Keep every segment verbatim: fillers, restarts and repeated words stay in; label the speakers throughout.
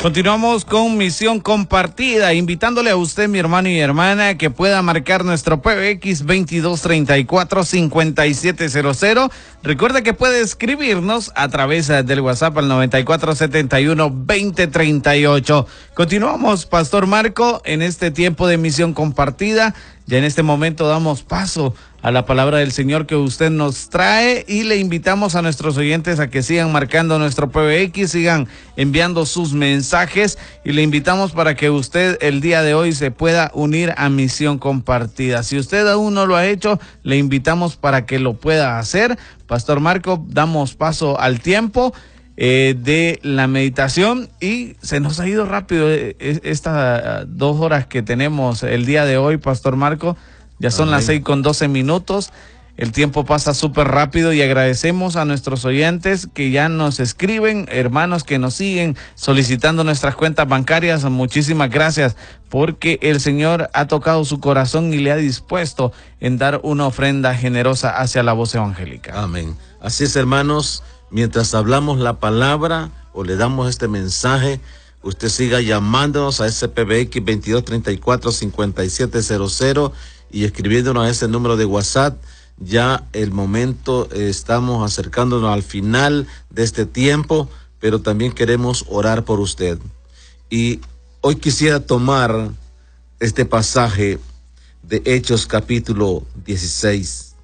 Speaker 1: Continuamos con Misión Compartida, invitándole a usted, mi hermano y hermana, que pueda marcar nuestro P B X veintidós treinta y cuatro cincuenta y siete cero cero. Recuerda que puede escribirnos a través del WhatsApp al noventa y cuatro setenta y uno veinte treinta y ocho. Continuamos, Pastor Marco, en este tiempo de Misión Compartida. Ya en este momento damos paso a la palabra del Señor que usted nos trae y le invitamos a nuestros oyentes a que sigan marcando nuestro P B X, sigan enviando sus mensajes y le invitamos para que usted el día de hoy se pueda unir a Misión Compartida. Si usted aún no lo ha hecho, le invitamos para que lo pueda hacer. Pastor Marco, damos paso al tiempo eh, de la meditación y se nos ha ido rápido eh, estas dos horas que tenemos el día de hoy, Pastor Marco. Ya son Amén. Las seis con doce minutos. El tiempo pasa súper rápido y agradecemos a nuestros oyentes que ya nos escriben, hermanos que nos siguen solicitando nuestras cuentas bancarias. Muchísimas gracias porque el Señor ha tocado su corazón y le ha dispuesto en dar una ofrenda generosa hacia la voz evangélica.
Speaker 2: Amén. Así es, hermanos, mientras hablamos la palabra o le damos este mensaje, usted siga llamándonos a ese P B X veintidós treinta y cuatro cincuenta y siete cero cero y escribiéndonos a ese número de WhatsApp. Ya el momento, eh, estamos acercándonos al final de este tiempo, pero también queremos orar por usted. Y hoy quisiera tomar este pasaje de Hechos capítulo dieciséis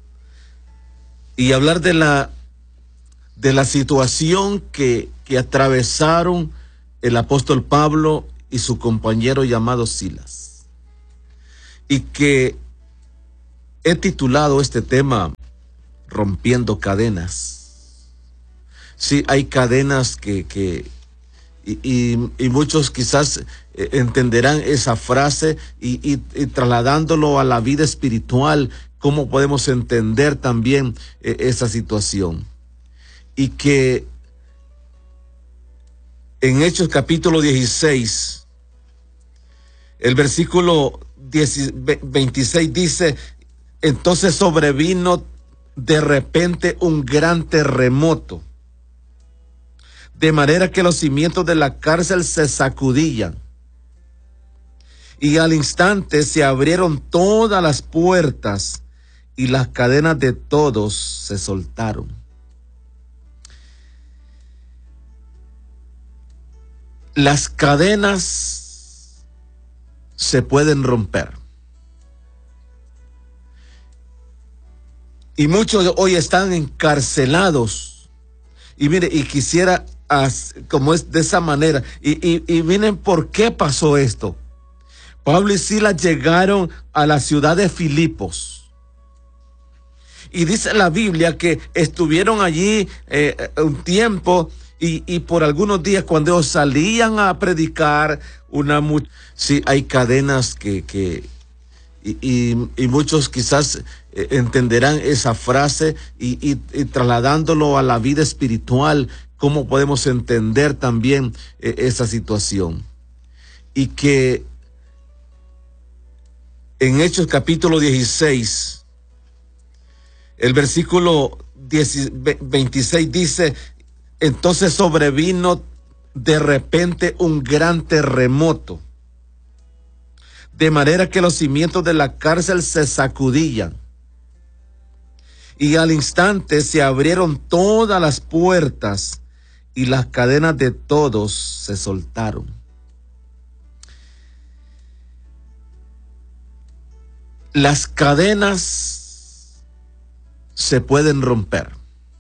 Speaker 2: y hablar de la, de la situación que, que atravesaron el apóstol Pablo y su compañero llamado Silas. Y que he titulado este tema Rompiendo Cadenas. Sí, hay cadenas que, que y, y, y muchos quizás entenderán esa frase y, y, y trasladándolo a la vida espiritual, cómo podemos entender también eh, esa situación. Y que en Hechos capítulo dieciséis, el versículo veintiséis dice: entonces sobrevino de repente un gran terremoto, de manera que los cimientos de la cárcel se sacudían, y al instante se abrieron todas las puertas y las cadenas de todos se soltaron. Las cadenas se pueden romper. Y muchos hoy están encarcelados. Y mire, y quisiera, como es de esa manera, y, y, y miren por qué pasó esto. Pablo y Silas llegaron a la ciudad de Filipos. Y dice la Biblia que estuvieron allí eh, un tiempo y, y por algunos días cuando ellos salían a predicar, una mu- sí, hay cadenas que... que Y, y, y muchos quizás eh, entenderán esa frase y, y, y trasladándolo a la vida espiritual, cómo podemos entender también eh, esa situación. Y que en Hechos capítulo dieciséis, el versículo veintiséis dice: entonces sobrevino de repente un gran terremoto, de manera que los cimientos de la cárcel se sacudían, y al instante se abrieron todas las puertas y las cadenas de todos se soltaron. Las cadenas se pueden romper.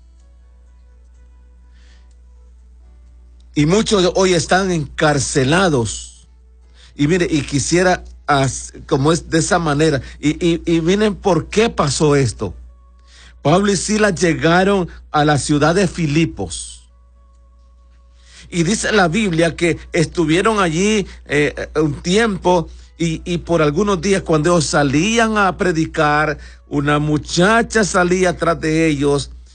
Speaker 2: Y muchos hoy están encarcelados. Y mire, y quisiera, como es de esa manera, y, y, y miren por qué pasó esto. Pablo y Silas llegaron a la ciudad de Filipos. Y dice la Biblia que estuvieron allí eh, un tiempo y, y por algunos días cuando ellos salían a predicar, una muchacha salía atrás de ellos